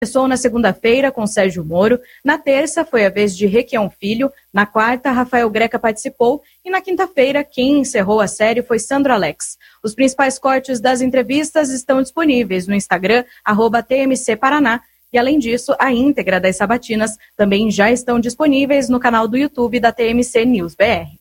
Começou na segunda-feira com Sérgio Moro, na terça foi a vez de Requião Filho, na quarta Rafael Greca participou e na quinta-feira quem encerrou a série foi Sandro Alex. Os principais cortes das entrevistas estão disponíveis no Instagram, @TMC Paraná, e além disso, a íntegra das sabatinas também já estão disponíveis no canal do YouTube da TMC News BR.